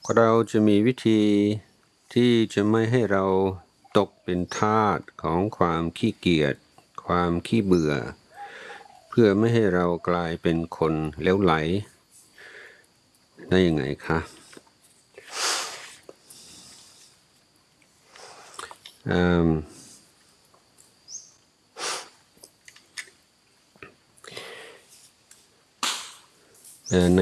เราจะมีวิธีที่จะไม่ให้เราตกเป็นทาสของความขี้เกียจความขี้เบื่อเพื่อไม่ให้เรากลายเป็นคนเลวไหลได้ยังไงคะใน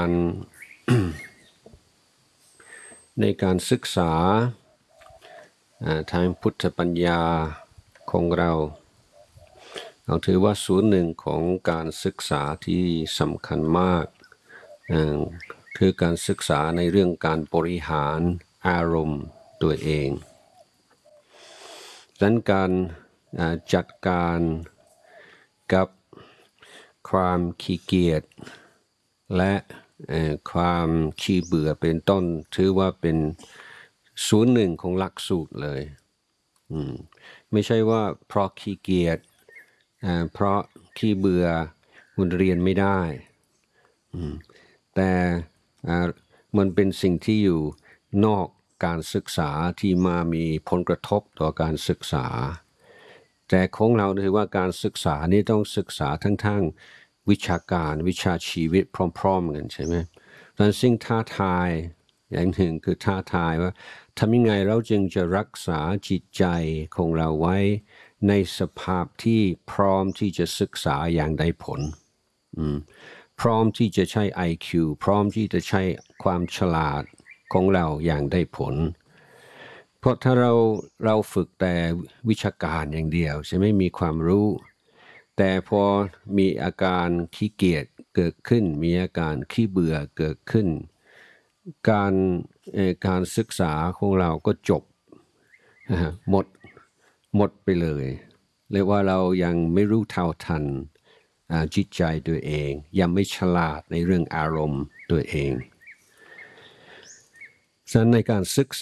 การศึกษาทางพุทธปัญญาของเราถือว่าส่วนหนึ่งของการศึกษาที่สำคัญมากคือการศึกษาในเรื่องการบริหารอารมณ์ตัวเองดังนั้นการจัดการกับความขี้เกียจและความขี้เบื่อเป็นต้นถือว่าเป็นส่วนหนึ่งของหลักสูตรเลยไม่ใช่ว่าเพราะขี้เกียจเพราะขี้เบื่อคุณเรียนไม่ได้แต่มันเป็นสิ่งที่อยู่นอกการศึกษาที่มามีผลกระทบต่อการศึกษาแต่ของเราถือว่าการศึกษานี้ต้องศึกษาทั้งวิชาการวิชาชีวิตพร้อมๆกันใช่ไหมดังนั้นสิ่งท้าทายอย่างหนึ่งคือท้าทายว่าทำยังไงเราจึงจะรักษาจิตใจของเราไว้ในสภาพที่พร้อมที่จะศึกษาอย่างได้ผลพร้อมที่จะใช้ IQ พร้อมที่จะใช้ความฉลาดของเราอย่างได้ผลเพราะถ้าเราฝึกแต่วิชาการอย่างเดียวใช่ไหมมีความรู้แต่พอมีอาการขี้เกียจเกิดขึ้นมีอาการขี้เบื่อเกิดขึ้นการศึกษาของเราก็จบหมดไปเลยเรียกว่าเรายังไม่รู้เท่าทันจิตใจตัวเองยังไม่ฉลาดในเรื่องอารมณ์ตัวเองฉะนั้นในการศึกษา